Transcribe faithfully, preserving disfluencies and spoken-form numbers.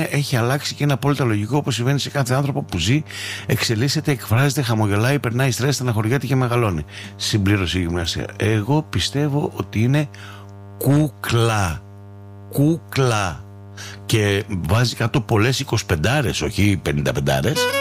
έχει αλλάξει και είναι απόλυτα λογικό, όπως συμβαίνει σε κάθε άνθρωπο που ζει, εξελίσσεται, εκφράζεται, χαμογελάει, περνάει στρες, στεναχωριέται και μεγαλώνει. Συμπλήρωσε η γυμνασία. Εγώ πιστεύω ότι είναι κούκλα. Κούκλα. Και βάζει κάτω πολλές εικοσιπεντάρες, όχι πενηνταπεντάρες.